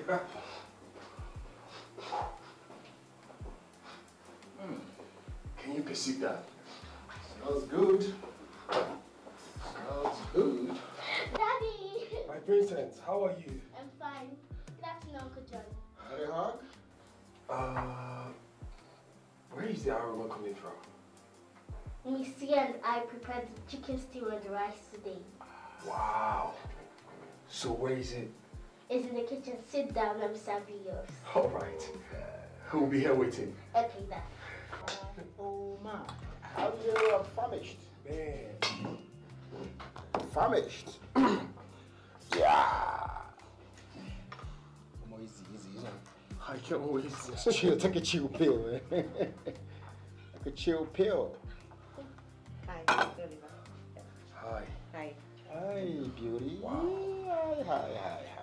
Can you perceive that? Smells good. Smells good. Daddy! My princess, how are you? I'm fine. Good afternoon, Uncle John. Had a hug? Where is the aroma coming from? Missy and I prepared the chicken stew and the rice today. Wow. So where is it? It's in the kitchen. Sit down, let me serve you yours. All right. Who'll be here waiting? Okay, Dad. Oh my. How do you know I'm famished? Man. Famished. Yeah. Come on, easy. I can't wait. Chill, take a chill pill, man. Take a chill pill. Hi, Oliver. Hi. Hi. Hi, beauty. Wow. Hi.